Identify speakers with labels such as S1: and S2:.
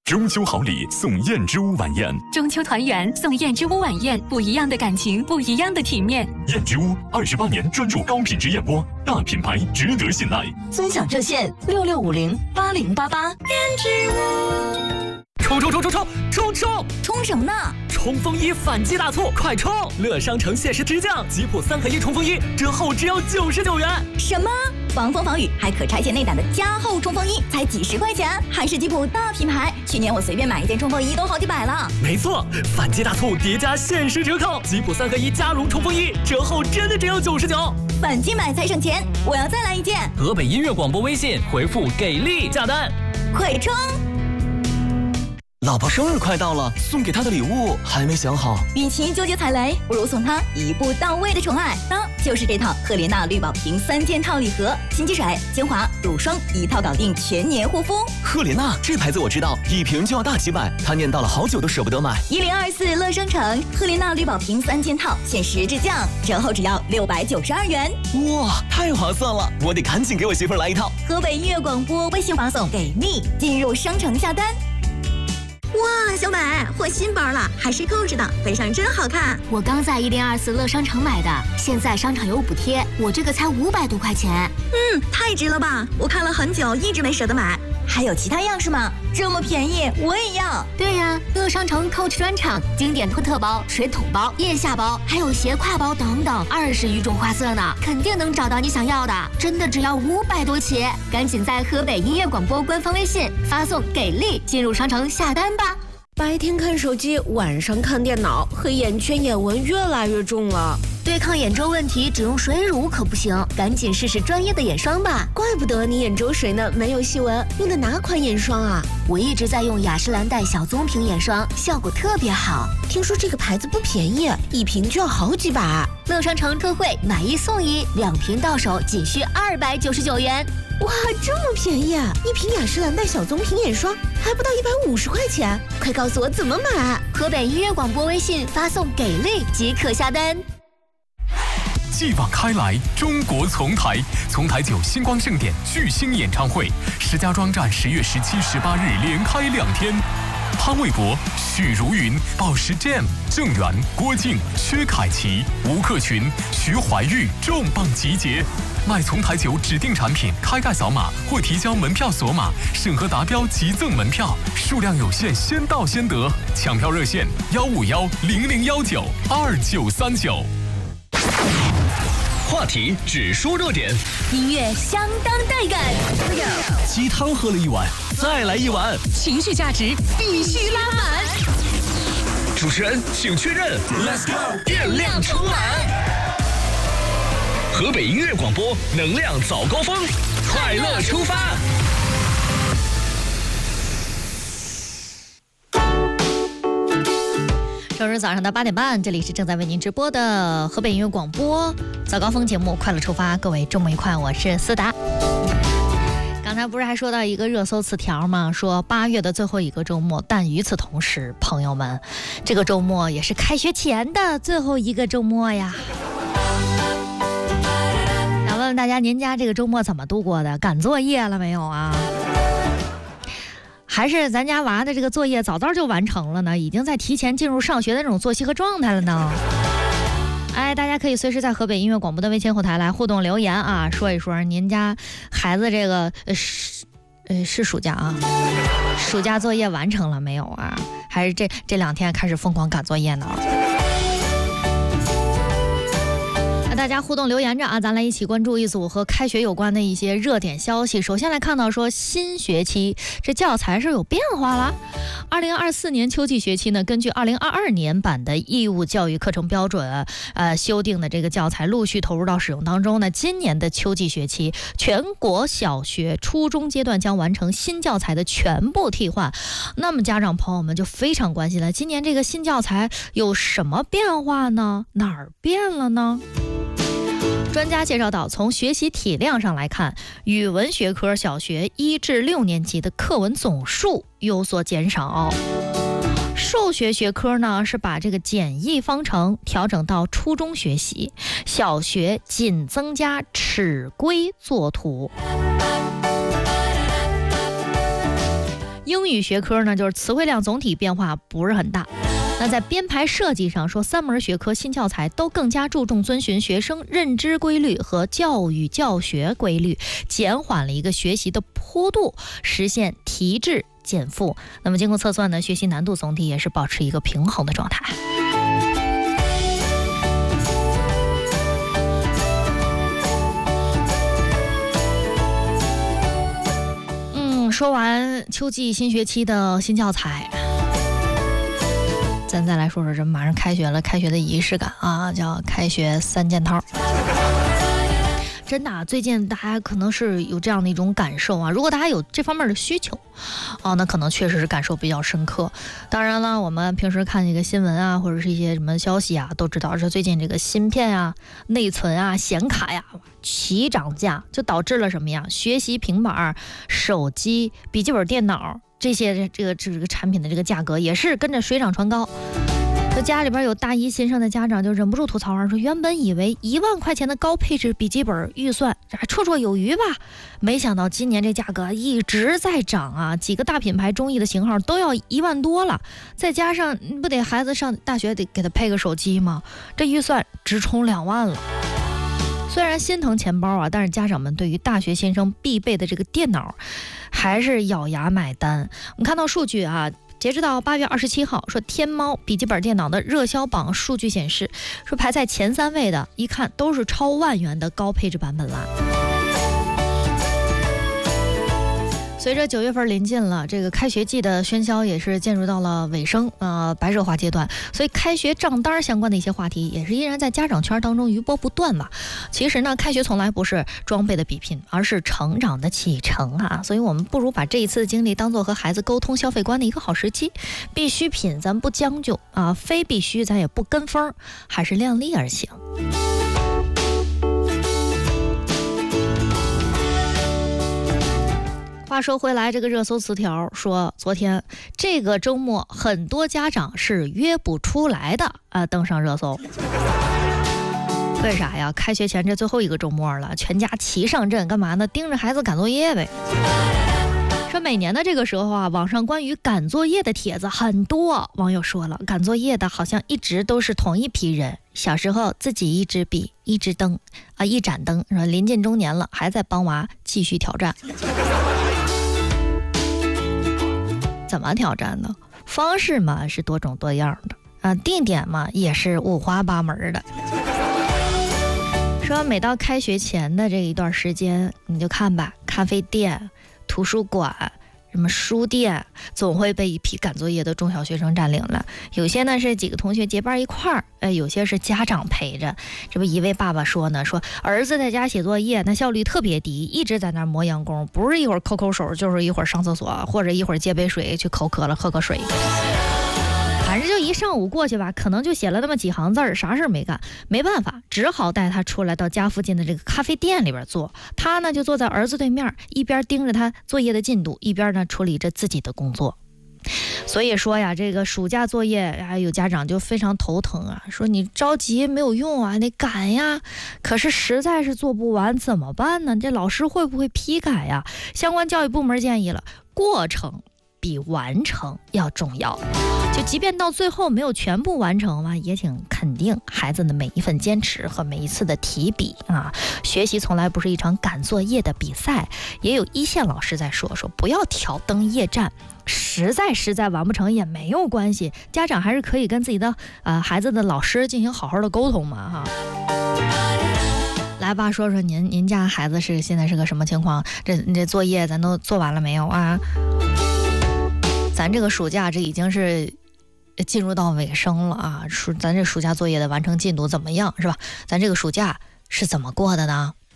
S1: 中秋好礼送燕之屋晚宴，
S2: 中秋团圆送燕之屋晚宴，不一样的感情，不一样的体面。
S1: 燕之屋28年专注高品质燕窝，大品牌值得信赖。
S3: 尊享热线66508088。
S2: 燕之屋。
S3: 冲什么呢？
S4: 冲锋衣反击大促，快冲！乐商城限时直降，吉普3合1冲锋衣折后只要99元。
S3: 什么？防风防雨还可拆卸内胆的加厚冲锋衣才几十块钱，还是吉普大品牌。去年我随便买一件冲锋衣都好几百了。
S4: 没错，反击大促叠加限时折扣，吉普3合1加绒冲锋衣折后真的只要99。
S3: 反击买才省钱，我要再来一件。
S4: 河北音乐广播微信回复给力下单，
S3: 快冲！
S5: 老婆生日快到了，送给她的礼物还没想好。
S3: 与其纠结踩雷，不如送她一步到位的宠爱。就是这套赫莲娜绿宝瓶3件套礼盒，新机水、精华、乳霜一套搞定，全年护肤。
S5: 赫莲娜这牌子我知道，一瓶就要大几百，她念叨了好久都舍不得买。
S3: 1024乐商城赫莲娜绿宝瓶3件套限时直降，折后只要692元。
S5: 哇，太划算了！我得赶紧给我媳妇儿来一套。
S3: 河北音乐广播微信发送给力，进入商城下单。哇，小美，换新包了，还是购置的，配上真好看。
S6: 我刚在1024乐商城买的，现在商场有补贴，我这个才500多块钱。
S3: 太值了吧！我看了很久，一直没舍得买。还有其他样式吗？这么便宜，我也要。
S6: 对呀，乐商城 Coach 专场经典托特包、水桶包、腋下包，还有斜挎包等等，20余种花色呢，肯定能找到你想要的。真的只要500多起，赶紧在河北音乐广播官方微信发送给力，进入商城下单吧。
S7: 白天看手机，晚上看电脑，黑眼圈眼纹越来越重了。
S6: 对抗眼周问题，只用水乳可不行，赶紧试试专业的眼霜吧。
S7: 怪不得你眼周水呢没有细纹，用的哪款眼霜啊？
S6: 我一直在用雅诗兰黛小棕瓶眼霜，效果特别好。
S7: 听说这个牌子不便宜，一瓶就要好几百。
S6: 乐商城特惠，买1送1，2瓶到手仅需299元。
S7: 哇，这么便宜啊！一瓶雅诗兰黛小棕瓶眼霜还不到150块钱，快告诉我怎么买！
S6: 河北音乐广播微信发送给力即可下单。
S1: 继往开来，中国丛台9星光盛典巨星演唱会，石家庄站10月17、18日连开2天。潘玮柏、许茹芸、宝石 Jam、郑源、郭靖、薛凯琪、吴克群、徐怀钰重磅集结。买丛台酒指定产品，开盖扫码或提交门票锁码，审核达标即赠门票，数量有限，先到先得。抢票热线151-0019-2939。
S8: 话题只说热点，
S3: 音乐相当带感。
S5: 鸡汤喝了1碗，再来1碗。
S2: 情绪价值必须拉满。
S8: 主持人请确认 ，Let's go， 电量充满。河北音乐广播，能量早高峰，快乐出发。
S9: 周日早上的8点半，这里是正在为您直播的河北音乐广播早高峰节目《快乐出发》，各位周末愉快，我是思达。刚才不是还说到一个热搜词条吗？说8月的最后一个周末，但与此同时，朋友们，这个周末也是开学前的最后一个周末呀。想问问大家，您家这个周末怎么度过的？赶作业了没有啊？还是咱家娃的这个作业早早就完成了呢，已经在提前进入上学的这种作息和状态了呢？哎，大家可以随时在河北音乐广播的微信后台来互动留言啊，说一说您家孩子这个是暑假啊，暑假作业完成了没有啊？还是这2天开始疯狂赶作业呢？大家互动留言着啊，咱来一起关注一组和开学有关的一些热点消息。首先来看到说，新学期这教材是有变化了。2024年秋季学期呢，根据2022年版的义务教育课程标准，修订的这个教材陆续投入到使用当中呢。今年的秋季学期，全国小学、初中阶段将完成新教材的全部替换。那么家长朋友们就非常关心了，今年这个新教材有什么变化呢？哪儿变了呢？专家介绍到，从学习体量上来看，语文学科小学1至6年级的课文总数有所减少。数学学科呢，是把这个简易方程调整到初中学习，小学仅增加尺规作图。 英语学科呢，就是词汇量总体变化不是很大。那在编排设计上说，3门学科新教材都更加注重遵循学生认知规律和教育教学规律，减缓了一个学习的坡度，实现提质减负。那么经过测算呢，学习难度总体也是保持一个平衡的状态。说完秋季新学期的新教材，咱再来说说这马上开学了，开学的仪式感啊，叫开学3件套。真的最近大家可能是有这样的一种感受啊，如果大家有这方面的需求那可能确实是感受比较深刻。当然了，我们平时看这个新闻啊，或者是一些什么消息啊，都知道这最近这个芯片啊、内存啊、显卡呀齐涨价，就导致了什么呀？学习平板、手机、笔记本电脑这些这个产品的这个价格也是跟着水涨船高。家里边有大一新生的家长就忍不住吐槽说，原本以为1万块钱的高配置笔记本预算还绰绰有余吧，没想到今年这价格一直在涨啊，几个大品牌中意的型号都要1万多了，再加上不得孩子上大学得给他配个手机吗？这预算直冲2万了。虽然心疼钱包啊，但是家长们对于大学新生必备的这个电脑还是咬牙买单。我们看到数据啊，截止到8月27号，说天猫笔记本电脑的热销榜数据显示，说排在前3位的，一看都是超万元的高配置版本啦。随着9月份临近了，这个开学季的喧嚣也是进入到了尾声，白热化阶段，所以开学账单相关的一些话题也是依然在家长圈当中余波不断嘛。其实呢，开学从来不是装备的比拼，而是成长的启程啊。所以我们不如把这一次的经历当做和孩子沟通消费观的一个好时机。必需品咱不将就啊，非必须咱也不跟风，还是量力而行。话说回来，这个热搜词条说，昨天这个周末很多家长是约不出来的登上热搜。为啥呀？开学前这最后一个周末了，全家齐上阵，干嘛呢？盯着孩子赶作业呗。说每年的这个时候啊，网上关于赶作业的帖子很多，网友说了，赶作业的好像一直都是同一批人，小时候自己一支笔一支灯一盏灯，临近中年了还在帮娃继续挑战。怎么挑战呢？方式嘛是多种多样的地点嘛也是五花八门的。说每到开学前的这一段时间，你就看吧，咖啡店、图书馆、什么书店，总会被一批赶作业的中小学生占领了。有些呢是几个同学结伴一块儿，有些是家长陪着。这不一位爸爸说呢，说儿子在家写作业，那效率特别低，一直在那磨洋工，不是一会儿抠手，就是一会儿上厕所，或者一会儿接杯水去口渴了喝个水。反正就一上午过去吧，可能就写了那么几行字儿，啥事儿没干，没办法，只好带他出来到家附近的这个咖啡店里边坐。他呢就坐在儿子对面，一边盯着他作业的进度，一边呢处理着自己的工作。所以说呀，这个暑假作业有家长就非常头疼啊，说你着急没有用啊，得赶呀。可是实在是做不完怎么办呢？这老师会不会批改呀？相关教育部门建议了，过程比完成要重要。就即便到最后没有全部完成嘛，也请肯定孩子的每一份坚持和每一次的提笔啊。学习从来不是一场赶作业的比赛。也有一线老师在说不要挑灯夜战，实在完不成也没有关系，家长还是可以跟自己的孩子的老师进行好好的沟通嘛哈。来吧，说说您家孩子现在是个什么情况？这作业咱都做完了没有啊？咱这个暑假这已经是进入到尾声了啊，咱这暑假作业的完成进度怎么样是吧？咱这个暑假是怎么过的呢？